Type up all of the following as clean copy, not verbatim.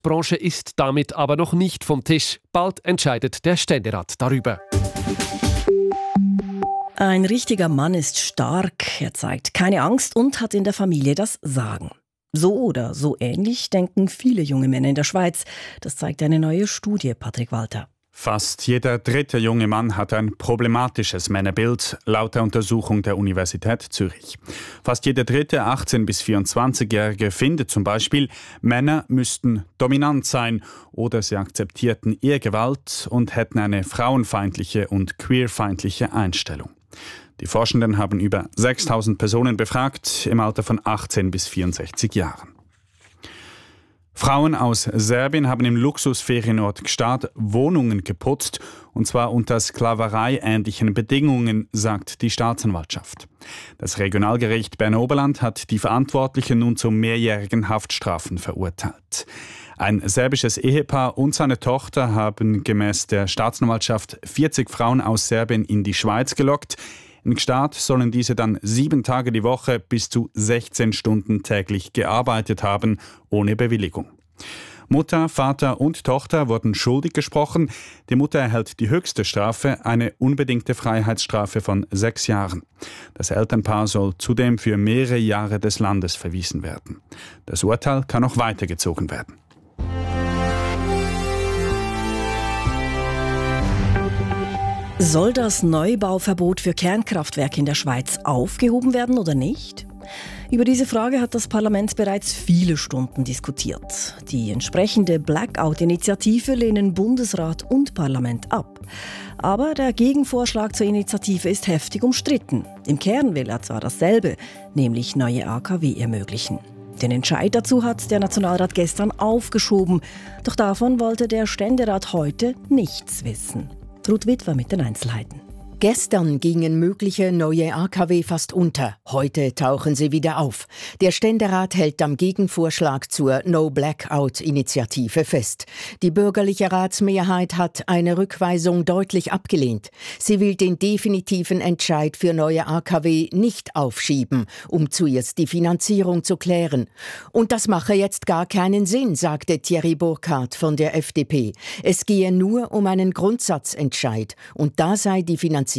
Branche ist damit aber noch nicht vom Tisch. Bald entscheidet der Ständerat darüber. Ein richtiger Mann ist stark, er zeigt keine Angst und hat in der Familie das Sagen. So oder so ähnlich denken viele junge Männer in der Schweiz. Das zeigt eine neue Studie, Patrick Walter. Fast jeder dritte junge Mann hat ein problematisches Männerbild, laut der Untersuchung der Universität Zürich. Fast jeder dritte 18- bis 24-Jährige findet zum Beispiel, Männer müssten dominant sein oder sie akzeptierten Ehegewalt und hätten eine frauenfeindliche und queerfeindliche Einstellung. Die Forschenden haben über 6.000 Personen befragt, im Alter von 18 bis 64 Jahren. Frauen aus Serbien haben im Luxusferienort Gstaad Wohnungen geputzt, und zwar unter sklavereiähnlichen Bedingungen, sagt die Staatsanwaltschaft. Das Regionalgericht Bern-Oberland hat die Verantwortlichen nun zu mehrjährigen Haftstrafen verurteilt. Ein serbisches Ehepaar und seine Tochter haben gemäß der Staatsanwaltschaft 40 Frauen aus Serbien in die Schweiz gelockt. In Gstaad sollen diese dann 7 Tage die Woche bis zu 16 Stunden täglich gearbeitet haben, ohne Bewilligung. Mutter, Vater und Tochter wurden schuldig gesprochen. Die Mutter erhält die höchste Strafe, eine unbedingte Freiheitsstrafe von 6 Jahren. Das Elternpaar soll zudem für mehrere Jahre des Landes verwiesen werden. Das Urteil kann noch weitergezogen werden. Soll das Neubauverbot für Kernkraftwerke in der Schweiz aufgehoben werden oder nicht? Über diese Frage hat das Parlament bereits viele Stunden diskutiert. Die entsprechende Blackout-Initiative lehnen Bundesrat und Parlament ab. Aber der Gegenvorschlag zur Initiative ist heftig umstritten. Im Kern will er zwar dasselbe, nämlich neue AKW ermöglichen. Den Entscheid dazu hat der Nationalrat gestern aufgeschoben. Doch davon wollte der Ständerat heute nichts wissen. Ruth Witwer mit den Einzelheiten. Gestern gingen mögliche neue AKW fast unter. Heute tauchen sie wieder auf. Der Ständerat hält am Gegenvorschlag zur No-Blackout-Initiative fest. Die bürgerliche Ratsmehrheit hat eine Rückweisung deutlich abgelehnt. Sie will den definitiven Entscheid für neue AKW nicht aufschieben, um zuerst die Finanzierung zu klären. Und das mache jetzt gar keinen Sinn, sagte Thierry Burkhardt von der FDP. Es gehe nur um einen Grundsatzentscheid und da sei die Finanzierungsfrage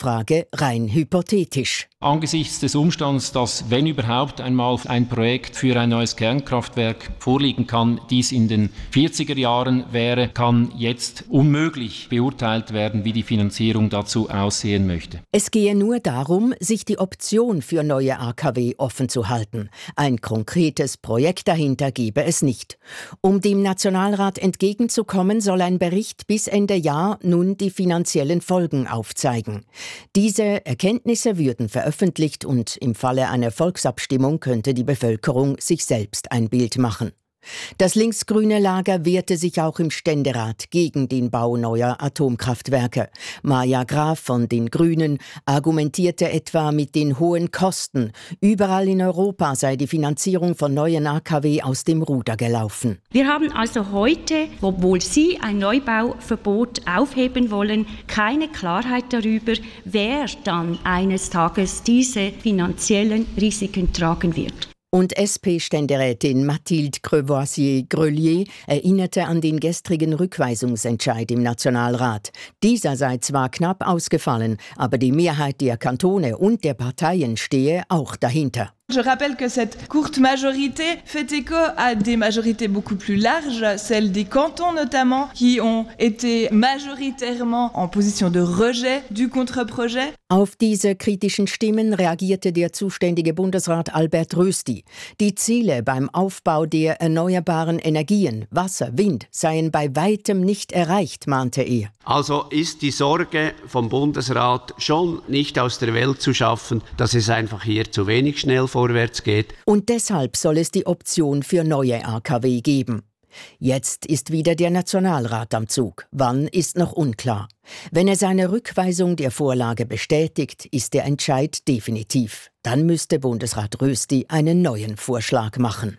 rein hypothetisch. Angesichts des Umstands, dass, wenn überhaupt einmal ein Projekt für ein neues Kernkraftwerk vorliegen kann, dies in den 40er Jahren wäre, kann jetzt unmöglich beurteilt werden, wie die Finanzierung dazu aussehen möchte. Es gehe nur darum, sich die Option für neue AKW offen zu halten. Ein konkretes Projekt dahinter gebe es nicht. Um dem Nationalrat entgegenzukommen, soll ein Bericht bis Ende Jahr nun die finanziellen Folgen aufzeigen. Diese Erkenntnisse würden veröffentlicht und im Falle einer Volksabstimmung könnte die Bevölkerung sich selbst ein Bild machen. Das linksgrüne Lager wehrte sich auch im Ständerat gegen den Bau neuer Atomkraftwerke. Maja Graf von den Grünen argumentierte etwa mit den hohen Kosten. Überall in Europa sei die Finanzierung von neuen AKW aus dem Ruder gelaufen. Wir haben also heute, obwohl Sie ein Neubauverbot aufheben wollen, keine Klarheit darüber, wer dann eines Tages diese finanziellen Risiken tragen wird. Und SP-Ständerätin Mathilde Crevoisier-Grelier erinnerte an den gestrigen Rückweisungsentscheid im Nationalrat. Dieser sei zwar knapp ausgefallen, aber die Mehrheit der Kantone und der Parteien stehe auch dahinter. Je rappelle que cette courte majorité fait écho à des majorités beaucoup plus larges, celles des cantons notamment, qui ont été majoritairement en position de rejet du Contre-Projet. Auf diese kritischen Stimmen reagierte der zuständige Bundesrat Albert Rösti. Die Ziele beim Aufbau der erneuerbaren Energien, Wasser, Wind, seien bei weitem nicht erreicht, mahnte er. Also ist die Sorge vom Bundesrat schon nicht aus der Welt zu schaffen, dass es einfach hier zu wenig schnell vorwärts geht. Und deshalb soll es die Option für neue AKW geben. Jetzt ist wieder der Nationalrat am Zug. Wann ist noch unklar. Wenn er seine Rückweisung der Vorlage bestätigt, ist der Entscheid definitiv. Dann müsste Bundesrat Rösti einen neuen Vorschlag machen.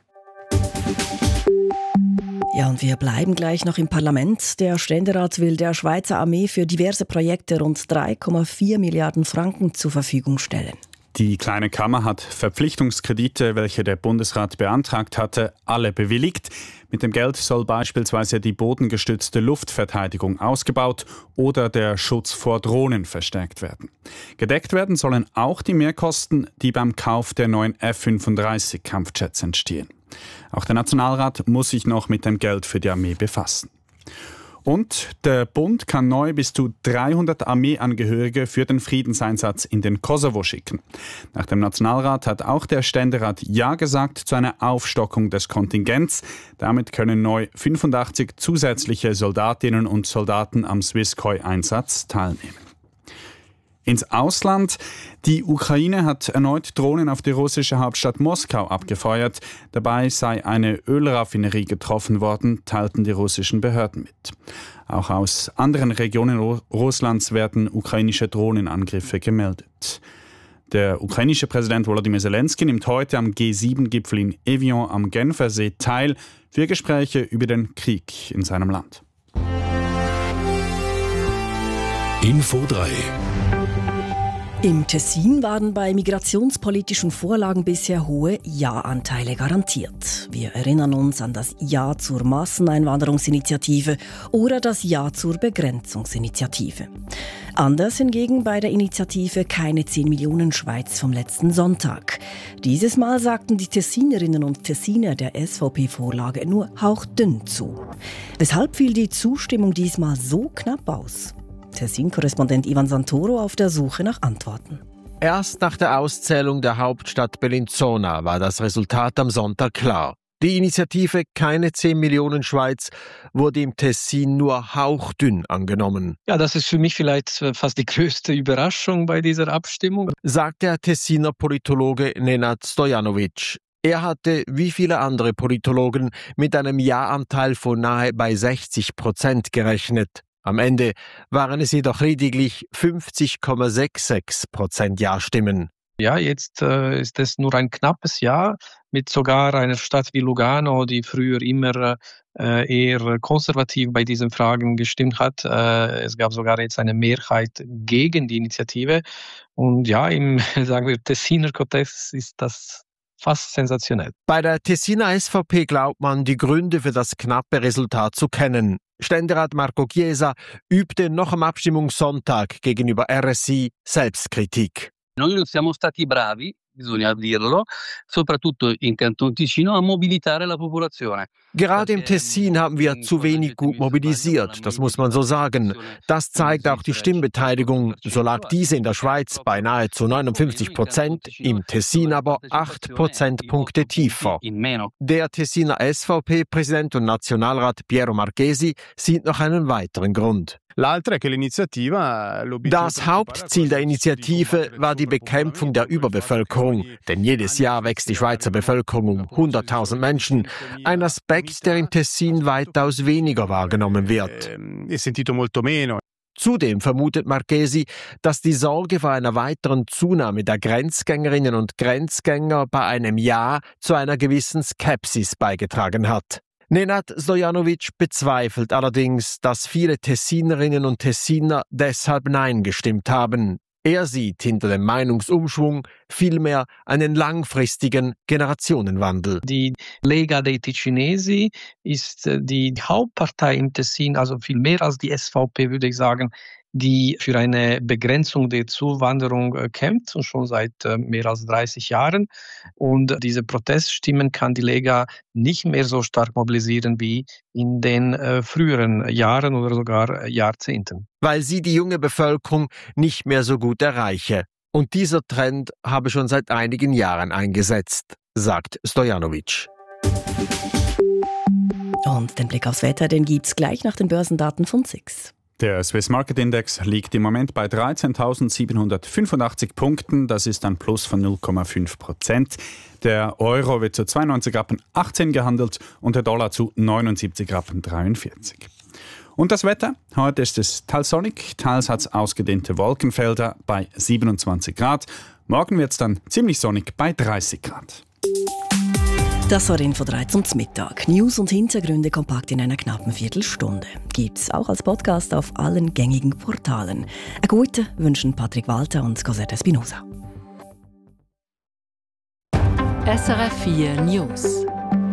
Ja, und wir bleiben gleich noch im Parlament. Der Ständerat will der Schweizer Armee für diverse Projekte rund 3,4 Milliarden Franken zur Verfügung stellen. Die Kleine Kammer hat Verpflichtungskredite, welche der Bundesrat beantragt hatte, alle bewilligt. Mit dem Geld soll beispielsweise die bodengestützte Luftverteidigung ausgebaut oder der Schutz vor Drohnen verstärkt werden. Gedeckt werden sollen auch die Mehrkosten, die beim Kauf der neuen F-35 Kampfjets entstehen. Auch der Nationalrat muss sich noch mit dem Geld für die Armee befassen. Und der Bund kann neu bis zu 300 Armeeangehörige für den Friedenseinsatz in den Kosovo schicken. Nach dem Nationalrat hat auch der Ständerat Ja gesagt zu einer Aufstockung des Kontingents. Damit können neu 85 zusätzliche Soldatinnen und Soldaten am Swisskoi-Einsatz teilnehmen. Ins Ausland. Die Ukraine hat erneut Drohnen auf die russische Hauptstadt Moskau abgefeuert. Dabei sei eine Ölraffinerie getroffen worden, teilten die russischen Behörden mit. Auch aus anderen Regionen Russlands werden ukrainische Drohnenangriffe gemeldet. Der ukrainische Präsident Volodymyr Zelensky nimmt heute am G7-Gipfel in Evian am Genfersee teil für Gespräche über den Krieg in seinem Land. Info 3. Im Tessin waren bei migrationspolitischen Vorlagen bisher hohe Ja-Anteile garantiert. Wir erinnern uns an das Ja zur Masseneinwanderungsinitiative oder das Ja zur Begrenzungsinitiative. Anders hingegen bei der Initiative Keine 10 Millionen Schweiz vom letzten Sonntag. Dieses Mal sagten die Tessinerinnen und Tessiner der SVP-Vorlage nur hauchdünn zu. Weshalb fiel die Zustimmung diesmal so knapp aus? Tessin-Korrespondent Ivan Santoro auf der Suche nach Antworten. Erst nach der Auszählung der Hauptstadt Bellinzona war das Resultat am Sonntag klar. Die Initiative Keine 10 Millionen Schweiz wurde im Tessin nur hauchdünn angenommen. Ja, das ist für mich vielleicht fast die größte Überraschung bei dieser Abstimmung, sagt der Tessiner Politologe Nenad Stojanovic. Er hatte, wie viele andere Politologen, mit einem Ja-Anteil von nahe bei 60% gerechnet. Am Ende waren es jedoch lediglich 50,66% Ja-Stimmen. Ja, jetzt ist es nur ein knappes Ja mit sogar einer Stadt wie Lugano, die früher immer eher konservativ bei diesen Fragen gestimmt hat. Es gab sogar jetzt eine Mehrheit gegen die Initiative. Und ja, im sagen wir, Tessiner Kontext ist das fast sensationell. Bei der Tessiner SVP glaubt man, die Gründe für das knappe Resultat zu kennen. Ständerat Marco Chiesa übte noch am Abstimmungssonntag gegenüber RSI Selbstkritik. Noi non siamo stati bravi, bisogna dirlo, soprattutto in Canton Ticino, a mobilitare la popolazione. Gerade im Tessin haben wir zu wenig gut mobilisiert, das muss man so sagen. Das zeigt auch die Stimmbeteiligung. So lag diese in der Schweiz bei nahezu 59%, im Tessin aber 8 Prozentpunkte tiefer. Der Tessiner SVP-Präsident und Nationalrat Piero Marchesi sieht noch einen weiteren Grund. Das Hauptziel der Initiative war die Bekämpfung der Überbevölkerung. Denn jedes Jahr wächst die Schweizer Bevölkerung um 100.000 Menschen. Ein Aspekt, der im Tessin weitaus weniger wahrgenommen wird. Zudem vermutet Marchesi, dass die Sorge vor einer weiteren Zunahme der Grenzgängerinnen und Grenzgänger bei einem Ja zu einer gewissen Skepsis beigetragen hat. Nenad Stojanovic bezweifelt allerdings, dass viele Tessinerinnen und Tessiner deshalb Nein gestimmt haben. Er sieht hinter dem Meinungsumschwung vielmehr einen langfristigen Generationenwandel. Die Lega dei Ticinesi ist die Hauptpartei im Tessin, also viel mehr als die SVP, würde ich sagen, die für eine Begrenzung der Zuwanderung kämpft, und schon seit mehr als 30 Jahren. Und diese Proteststimmen kann die Lega nicht mehr so stark mobilisieren wie in den früheren Jahren oder sogar Jahrzehnten. Weil sie die junge Bevölkerung nicht mehr so gut erreiche. Und dieser Trend habe schon seit einigen Jahren eingesetzt, sagt Stojanovic. Und den Blick aufs Wetter, den gibt's gleich nach den Börsendaten von SIX. Der Swiss Market Index liegt im Moment bei 13.785 Punkten. Das ist ein Plus von 0,5%. Der Euro wird zu 92,18 gehandelt und der Dollar zu 79,43. Und das Wetter? Heute ist es teils sonnig, teils hat es ausgedehnte Wolkenfelder bei 27 Grad. Morgen wird es dann ziemlich sonnig bei 30 Grad. Das war Info 3 zum Mittag. News und Hintergründe kompakt in einer knappen Viertelstunde. Gibt's auch als Podcast auf allen gängigen Portalen. Eine gute wünschen Patrick Walter und Cosette Espinosa. SRF 4 News.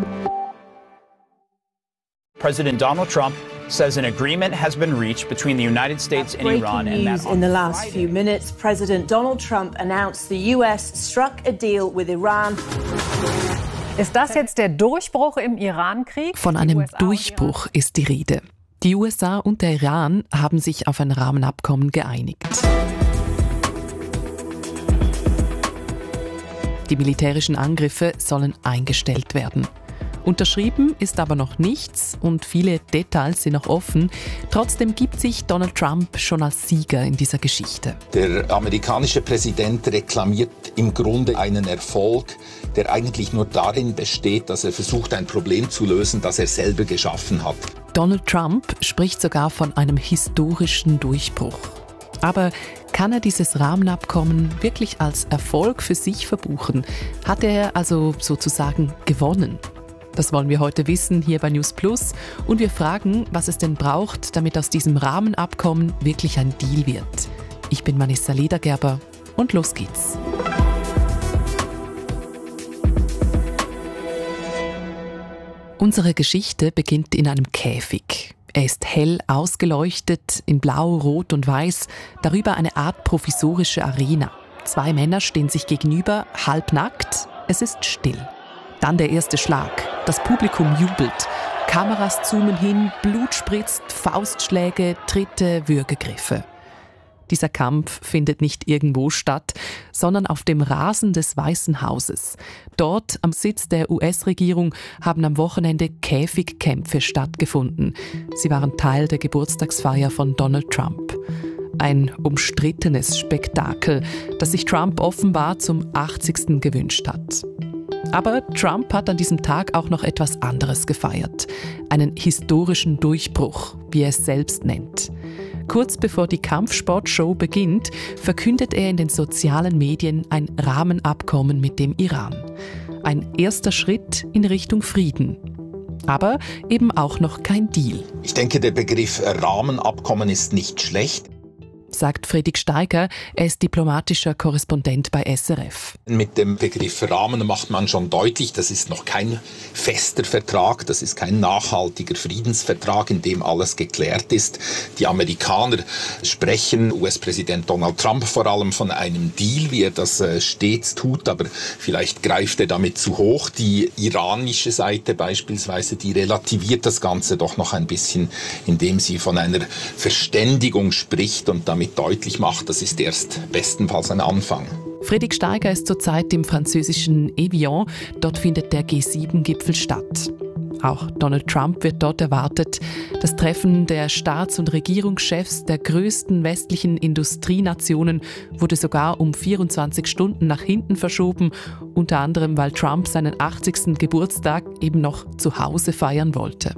President Donald Trump says an agreement has been reached between the United States and Iran. Breaking news in the last few minutes. President Donald Trump announced the US struck a deal with Iran. Ist das jetzt der Durchbruch im Irankrieg? Von einem Durchbruch ist die Rede. Die USA und der Iran haben sich auf ein Rahmenabkommen geeinigt. Die militärischen Angriffe sollen eingestellt werden. Unterschrieben ist aber noch nichts und viele Details sind noch offen. Trotzdem gibt sich Donald Trump schon als Sieger in dieser Geschichte. Der amerikanische Präsident reklamiert im Grunde einen Erfolg, der eigentlich nur darin besteht, dass er versucht, ein Problem zu lösen, das er selber geschaffen hat. Donald Trump spricht sogar von einem historischen Durchbruch. Aber kann er dieses Rahmenabkommen wirklich als Erfolg für sich verbuchen? Hat er also sozusagen gewonnen? Das wollen wir heute wissen hier bei News Plus und wir fragen, was es denn braucht, damit aus diesem Rahmenabkommen wirklich ein Deal wird. Ich bin Vanessa Ledergerber und los geht's. Unsere Geschichte beginnt in einem Käfig. Er ist hell ausgeleuchtet in Blau, Rot und Weiß, darüber eine Art provisorische Arena. 2 Männer stehen sich gegenüber, halbnackt, es ist still. Dann der erste Schlag. Das Publikum jubelt. Kameras zoomen hin, Blut spritzt, Faustschläge, Tritte, Würgegriffe. Dieser Kampf findet nicht irgendwo statt, sondern auf dem Rasen des Weißen Hauses. Dort, am Sitz der US-Regierung, haben am Wochenende Käfigkämpfe stattgefunden. Sie waren Teil der Geburtstagsfeier von Donald Trump. Ein umstrittenes Spektakel, das sich Trump offenbar zum 80. gewünscht hat. Aber Trump hat an diesem Tag auch noch etwas anderes gefeiert. Einen historischen Durchbruch, wie er es selbst nennt. Kurz bevor die Kampfsportshow beginnt, verkündet er in den sozialen Medien ein Rahmenabkommen mit dem Iran. Ein erster Schritt in Richtung Frieden. Aber eben auch noch kein Deal. Ich denke, der Begriff Rahmenabkommen ist nicht schlecht, sagt Fredrik Steiger, er ist diplomatischer Korrespondent bei SRF. Mit dem Begriff Rahmen macht man schon deutlich, das ist noch kein fester Vertrag, das ist kein nachhaltiger Friedensvertrag, in dem alles geklärt ist. Die Amerikaner sprechen, US-Präsident Donald Trump vor allem, von einem Deal, wie er das stets tut, aber vielleicht greift er damit zu hoch. Die iranische Seite beispielsweise, die relativiert das Ganze doch noch ein bisschen, indem sie von einer Verständigung spricht und damit deutlich macht, das ist erst bestenfalls ein Anfang. Fredrik Steiger ist zurzeit im französischen Evian. Dort findet der G7-Gipfel statt. Auch Donald Trump wird dort erwartet. Das Treffen der Staats- und Regierungschefs der größten westlichen Industrienationen wurde sogar um 24 Stunden nach hinten verschoben, unter anderem, weil Trump seinen 80. Geburtstag eben noch zu Hause feiern wollte.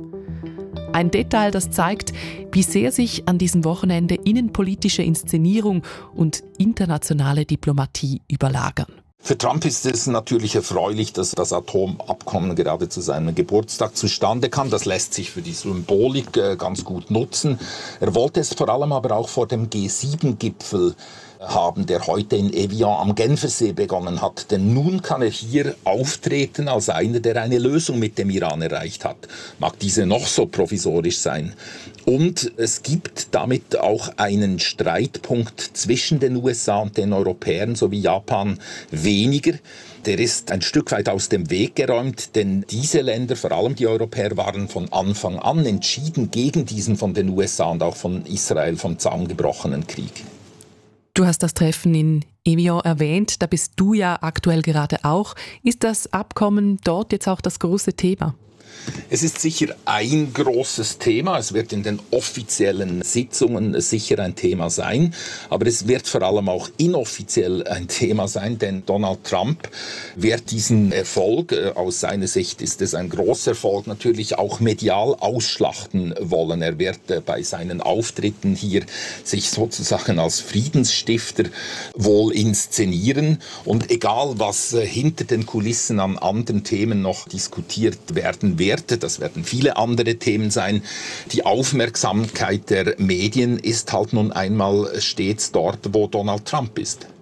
Ein Detail, das zeigt, wie sehr sich an diesem Wochenende innenpolitische Inszenierung und internationale Diplomatie überlagern. Für Trump ist es natürlich erfreulich, dass das Atomabkommen gerade zu seinem Geburtstag zustande kam. Das lässt sich für die Symbolik ganz gut nutzen. Er wollte es vor allem aber auch vor dem G7-Gipfel haben, der heute in Evian am Genfersee begonnen hat. Denn nun kann er hier auftreten als einer, der eine Lösung mit dem Iran erreicht hat. Mag diese noch so provisorisch sein. Und es gibt damit auch einen Streitpunkt zwischen den USA und den Europäern sowie Japan weniger. Der ist ein Stück weit aus dem Weg geräumt, denn diese Länder, vor allem die Europäer, waren von Anfang an entschieden gegen diesen von den USA und auch von Israel vom Zaun gebrochenen Krieg. Du hast das Treffen in Evian erwähnt, da bist du ja aktuell gerade auch. Ist das Abkommen dort jetzt auch das große Thema? Es ist sicher ein großes Thema. Es wird in den offiziellen Sitzungen sicher ein Thema sein. Aber es wird vor allem auch inoffiziell ein Thema sein, denn Donald Trump wird diesen Erfolg, aus seiner Sicht ist es ein großer Erfolg, natürlich auch medial ausschlachten wollen. Er wird bei seinen Auftritten hier sich sozusagen als Friedensstifter wohl inszenieren. Und egal, was hinter den Kulissen an anderen Themen noch diskutiert werden wird, das werden viele andere Themen sein. Die Aufmerksamkeit der Medien ist halt nun einmal stets dort, wo Donald Trump ist.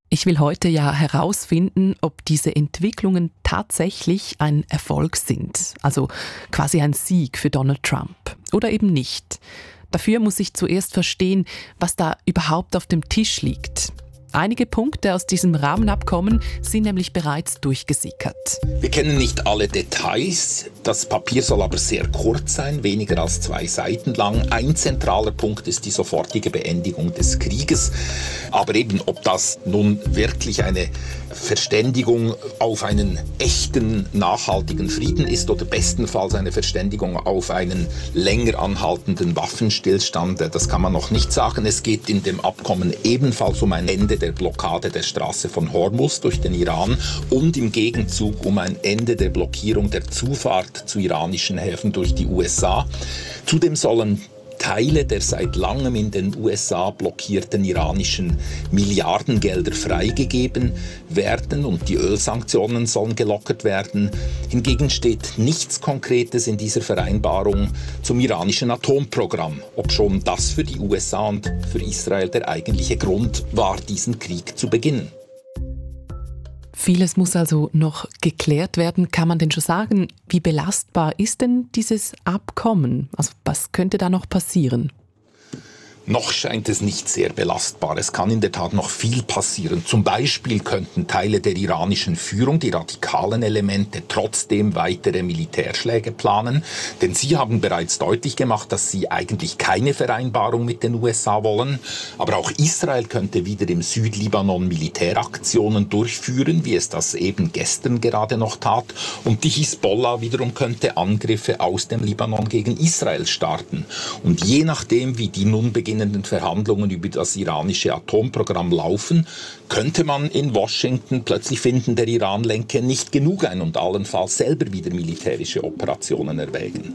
Ich will heute ja herausfinden, ob diese Entwicklungen tatsächlich ein Erfolg sind, also quasi ein Sieg für Donald Trump oder eben nicht. Dafür muss ich zuerst verstehen, was da überhaupt auf dem Tisch liegt. Einige Punkte aus diesem Rahmenabkommen sind nämlich bereits durchgesickert. Wir kennen nicht alle Details. Das Papier soll aber sehr kurz sein, weniger als 2 Seiten lang. Ein zentraler Punkt ist die sofortige Beendigung des Krieges. Aber eben, ob das nun wirklich eine Verständigung auf einen echten, nachhaltigen Frieden ist oder bestenfalls eine Verständigung auf einen länger anhaltenden Waffenstillstand, das kann man noch nicht sagen. Es geht in dem Abkommen ebenfalls um ein Ende der Blockade der Straße von Hormuz durch den Iran und im Gegenzug um ein Ende der Blockierung der Zufahrt zu iranischen Häfen durch die USA. Zudem sollen Teile der seit langem in den USA blockierten iranischen Milliardengelder freigegeben werden und die Ölsanktionen sollen gelockert werden. Hingegen steht nichts Konkretes in dieser Vereinbarung zum iranischen Atomprogramm, obschon das für die USA und für Israel der eigentliche Grund war, diesen Krieg zu beginnen. Vieles muss also noch geklärt werden. Kann man denn schon sagen, wie belastbar ist denn dieses Abkommen? Also was könnte da noch passieren? Noch scheint es nicht sehr belastbar. Es kann in der Tat noch viel passieren. Zum Beispiel könnten Teile der iranischen Führung, die radikalen Elemente, trotzdem weitere Militärschläge planen. Denn sie haben bereits deutlich gemacht, dass sie eigentlich keine Vereinbarung mit den USA wollen. Aber auch Israel könnte wieder im Südlibanon Militäraktionen durchführen, wie es das eben gestern gerade noch tat. Und die Hisbollah wiederum könnte Angriffe aus dem Libanon gegen Israel starten. Und je nachdem, wie die nun beginnenden Verhandlungen über das iranische Atomprogramm laufen, könnte man in Washington plötzlich finden, der Iran lenke nicht genug ein und allenfalls selber wieder militärische Operationen erwägen.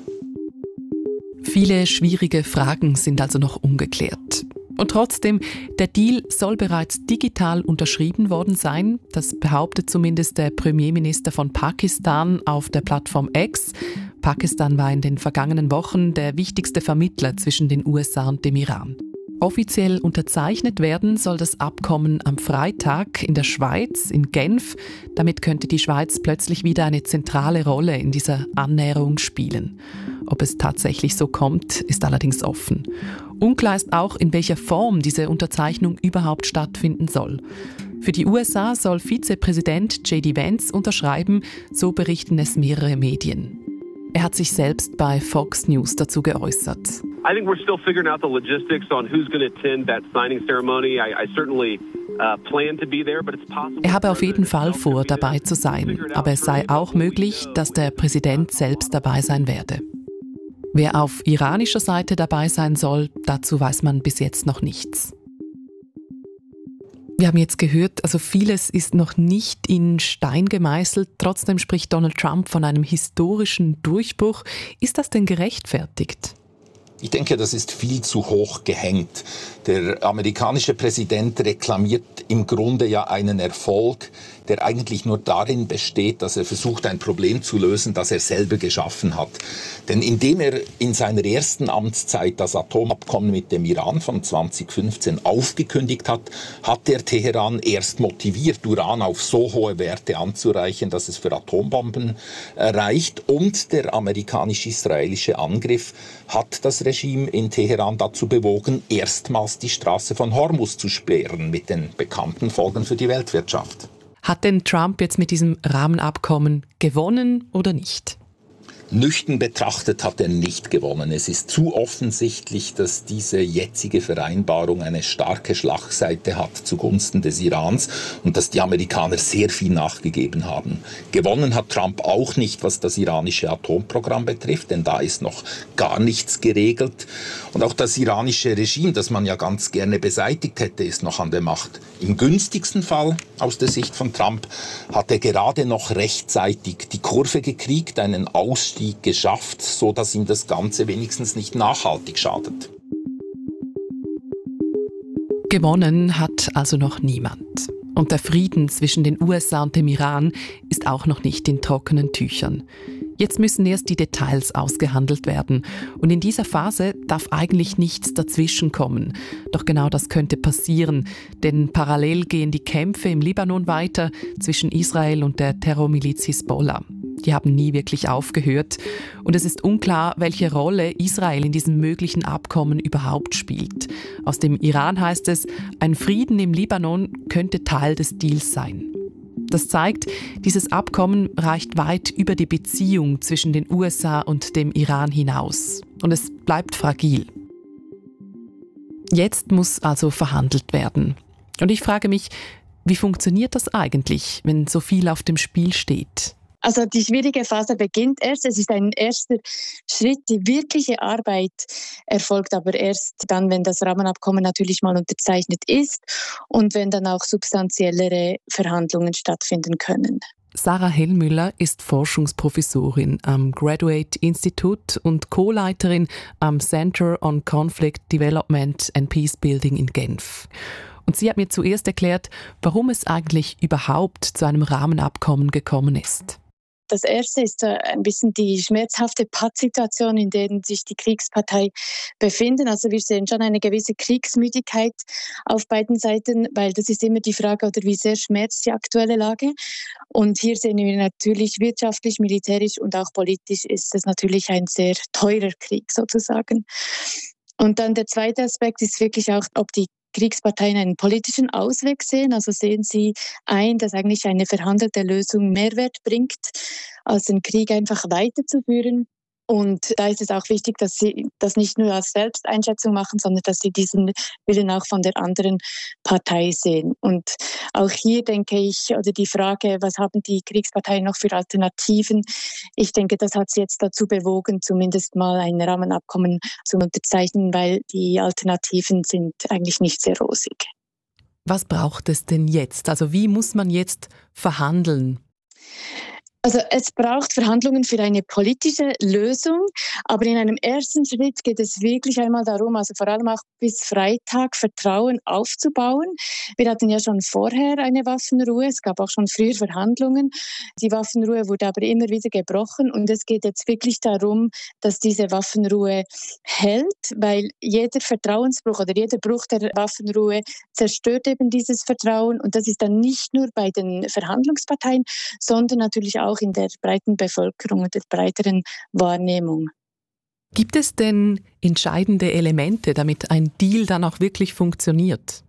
Viele schwierige Fragen sind also noch ungeklärt. Und trotzdem, der Deal soll bereits digital unterschrieben worden sein. Das behauptet zumindest der Premierminister von Pakistan auf der Plattform X. Pakistan war in den vergangenen Wochen der wichtigste Vermittler zwischen den USA und dem Iran. Offiziell unterzeichnet werden soll das Abkommen am Freitag in der Schweiz, in Genf. Damit könnte die Schweiz plötzlich wieder eine zentrale Rolle in dieser Annäherung spielen. Ob es tatsächlich so kommt, ist allerdings offen. Unklar ist auch, in welcher Form diese Unterzeichnung überhaupt stattfinden soll. Für die USA soll Vizepräsident J.D. Vance unterschreiben, so berichten es mehrere Medien. Er hat sich selbst bei Fox News dazu geäußert. I think we're still figuring out the logistics on who's going to attend that signing ceremony. I certainly plan to be there, but it's possible. Er habe auf jeden Fall vor, dabei zu sein, aber es sei auch möglich, dass der Präsident selbst dabei sein werde. Wer auf iranischer Seite dabei sein soll, dazu weiß man bis jetzt noch nichts. Wir haben jetzt gehört, also vieles ist noch nicht in Stein gemeißelt. Trotzdem spricht Donald Trump von einem historischen Durchbruch. Ist das denn gerechtfertigt? Ich denke, das ist viel zu hoch gehängt. Der amerikanische Präsident reklamiert im Grunde ja einen Erfolg, der eigentlich nur darin besteht, dass er versucht, ein Problem zu lösen, das er selber geschaffen hat. Denn indem er in seiner ersten Amtszeit das Atomabkommen mit dem Iran von 2015 aufgekündigt hat, hat er Teheran erst motiviert, Uran auf so hohe Werte anzureichen, dass es für Atombomben reicht. Und der amerikanisch-israelische Angriff hat das Regime in Teheran dazu bewogen, erstmals die Straße von Hormuz zu sperren, mit den bekannten Folgen für die Weltwirtschaft. Hat denn Trump jetzt mit diesem Rahmenabkommen gewonnen oder nicht? Nüchtern betrachtet hat er nicht gewonnen. Es ist zu offensichtlich, dass diese jetzige Vereinbarung eine starke Schlagseite hat zugunsten des Irans und dass die Amerikaner sehr viel nachgegeben haben. Gewonnen hat Trump auch nicht, was das iranische Atomprogramm betrifft, denn da ist noch gar nichts geregelt. Und auch das iranische Regime, das man ja ganz gerne beseitigt hätte, ist noch an der Macht. Im günstigsten Fall, aus der Sicht von Trump, hat er gerade noch rechtzeitig die Kurve gekriegt, einen Ausstieg geschafft, so dass ihm das Ganze wenigstens nicht nachhaltig schadet. Gewonnen hat also noch niemand. Und der Frieden zwischen den USA und dem Iran ist auch noch nicht in trockenen Tüchern. Jetzt müssen erst die Details ausgehandelt werden. Und in dieser Phase darf eigentlich nichts dazwischenkommen. Doch genau das könnte passieren, denn parallel gehen die Kämpfe im Libanon weiter zwischen Israel und der Terrormiliz Hisbollah. Die haben nie wirklich aufgehört. Und es ist unklar, welche Rolle Israel in diesem möglichen Abkommen überhaupt spielt. Aus dem Iran heißt es, ein Frieden im Libanon könnte Teil des Deals sein. Das zeigt, dieses Abkommen reicht weit über die Beziehung zwischen den USA und dem Iran hinaus. Und es bleibt fragil. Jetzt muss also verhandelt werden. Und ich frage mich, wie funktioniert das eigentlich, wenn so viel auf dem Spiel steht? Also die schwierige Phase beginnt erst. Es ist ein erster Schritt. Die wirkliche Arbeit erfolgt aber erst dann, wenn das Rahmenabkommen natürlich mal unterzeichnet ist und wenn dann auch substanziellere Verhandlungen stattfinden können. Sarah Hellmüller ist Forschungsprofessorin am Graduate Institute und Co-Leiterin am Center on Conflict Development and Peace Building in Genf. Und sie hat mir zuerst erklärt, warum es eigentlich überhaupt zu einem Rahmenabkommen gekommen ist. Das erste ist ein bisschen die schmerzhafte Pattsituation, in der sich die Kriegspartei befinden. Also wir sehen schon eine gewisse Kriegsmüdigkeit auf beiden Seiten, weil das ist immer die Frage, oder wie sehr schmerzt die aktuelle Lage. Und hier sehen wir natürlich wirtschaftlich, militärisch und auch politisch ist es natürlich ein sehr teurer Krieg sozusagen. Und dann der zweite Aspekt ist wirklich auch, ob die Kriegsparteien einen politischen Ausweg sehen. Also sehen sie ein, dass eigentlich eine verhandelte Lösung Mehrwert bringt, als den Krieg einfach weiterzuführen. Und da ist es auch wichtig, dass sie das nicht nur als Selbsteinschätzung machen, sondern dass sie diesen Willen auch von der anderen Partei sehen. Und auch hier denke ich, oder die Frage, was haben die Kriegsparteien noch für Alternativen? Ich denke, das hat sie jetzt dazu bewogen, zumindest mal ein Rahmenabkommen zu unterzeichnen, weil die Alternativen sind eigentlich nicht sehr rosig. Was braucht es denn jetzt? Also wie muss man jetzt verhandeln? Also es braucht Verhandlungen für eine politische Lösung, aber in einem ersten Schritt geht es wirklich einmal darum, also vor allem auch bis Freitag Vertrauen aufzubauen. Wir hatten ja schon vorher eine Waffenruhe, es gab auch schon früher Verhandlungen. Die Waffenruhe wurde aber immer wieder gebrochen und es geht jetzt wirklich darum, dass diese Waffenruhe hält, weil jeder Vertrauensbruch oder jeder Bruch der Waffenruhe zerstört eben dieses Vertrauen und das ist dann nicht nur bei den Verhandlungsparteien, sondern natürlich auch in der breiten Bevölkerung und der breiteren Wahrnehmung. Gibt es denn entscheidende Elemente, damit ein Deal dann auch wirklich funktioniert?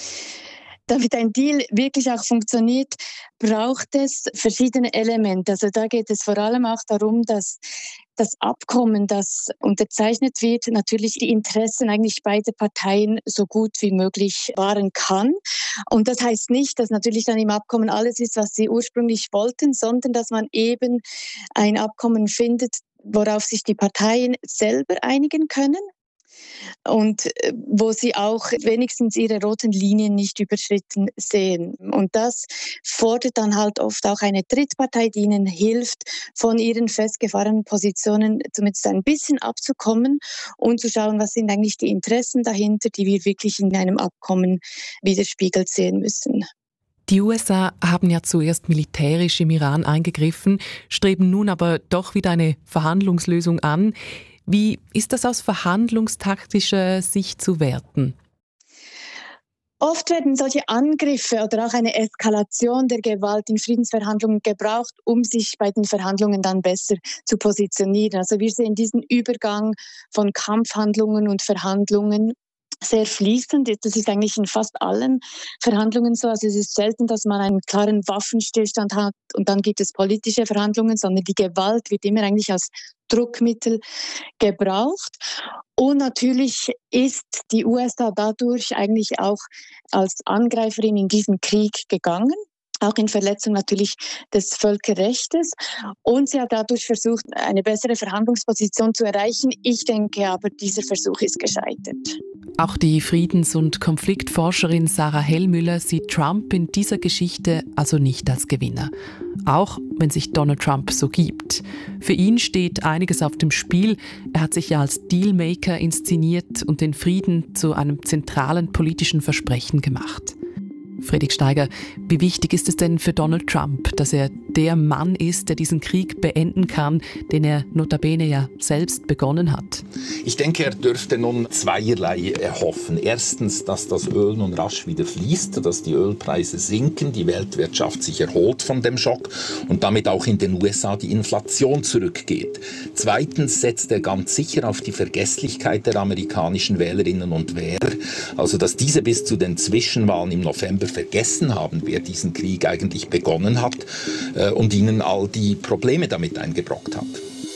Damit ein Deal wirklich auch funktioniert, braucht es verschiedene Elemente. Also da geht es vor allem auch darum, dass das Abkommen, das unterzeichnet wird, natürlich die Interessen eigentlich beider Parteien so gut wie möglich wahren kann. Und das heißt nicht, dass natürlich dann im Abkommen alles ist, was sie ursprünglich wollten, sondern dass man eben ein Abkommen findet, worauf sich die Parteien selber einigen können. Und wo sie auch wenigstens ihre roten Linien nicht überschritten sehen. Und das fordert dann halt oft auch eine Drittpartei, die ihnen hilft, von ihren festgefahrenen Positionen zumindest ein bisschen abzukommen und zu schauen, was sind eigentlich die Interessen dahinter, die wir wirklich in einem Abkommen widerspiegelt sehen müssen. Die USA haben ja zuerst militärisch im Iran eingegriffen, streben nun aber doch wieder eine Verhandlungslösung an. Wie ist das aus verhandlungstaktischer Sicht zu werten? Oft werden solche Angriffe oder auch eine Eskalation der Gewalt in Friedensverhandlungen gebraucht, um sich bei den Verhandlungen dann besser zu positionieren. Also wir sehen diesen Übergang von Kampfhandlungen und Verhandlungen sehr fließend. Das ist eigentlich in fast allen Verhandlungen so. Also es ist selten, dass man einen klaren Waffenstillstand hat und dann gibt es politische Verhandlungen, sondern die Gewalt wird immer eigentlich als Druckmittel gebraucht. Und natürlich ist die USA dadurch eigentlich auch als Angreiferin in diesen Krieg gegangen. Auch in Verletzung natürlich des Völkerrechts. Und sie hat dadurch versucht, eine bessere Verhandlungsposition zu erreichen. Ich denke aber, dieser Versuch ist gescheitert. Auch die Friedens- und Konfliktforscherin Sarah Hellmüller sieht Trump in dieser Geschichte also nicht als Gewinner. Auch wenn sich Donald Trump so gibt. Für ihn steht einiges auf dem Spiel. Er hat sich ja als Dealmaker inszeniert und den Frieden zu einem zentralen politischen Versprechen gemacht. Friedrich Steiger, wie wichtig ist es denn für Donald Trump, dass er der Mann ist, der diesen Krieg beenden kann, den er notabene ja selbst begonnen hat? Ich denke, er dürfte nun zweierlei erhoffen. Erstens, dass das Öl nun rasch wieder fließt, dass die Ölpreise sinken, die Weltwirtschaft sich erholt von dem Schock und damit auch in den USA die Inflation zurückgeht. Zweitens setzt er ganz sicher auf die Vergesslichkeit der amerikanischen Wählerinnen und Wähler, also dass diese bis zu den Zwischenwahlen im November vergessen haben, wer diesen Krieg eigentlich begonnen hat und ihnen all die Probleme damit eingebrockt hat.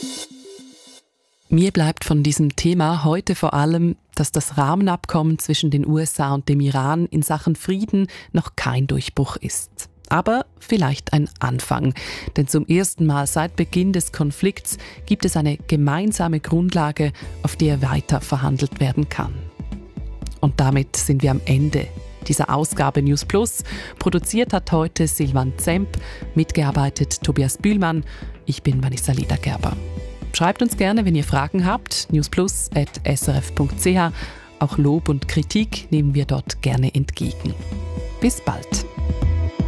Mir bleibt von diesem Thema heute vor allem, dass das Rahmenabkommen zwischen den USA und dem Iran in Sachen Frieden noch kein Durchbruch ist. Aber vielleicht ein Anfang, denn zum ersten Mal seit Beginn des Konflikts gibt es eine gemeinsame Grundlage, auf der weiter verhandelt werden kann. Und damit sind wir am Ende dieser Ausgabe News Plus. Produziert hat heute Silvan Zemp, mitgearbeitet Tobias Bühlmann. Ich bin Vanessa Ledergerber. Schreibt uns gerne, wenn ihr Fragen habt, newsplus@srf.ch. Auch Lob und Kritik nehmen wir dort gerne entgegen. Bis bald.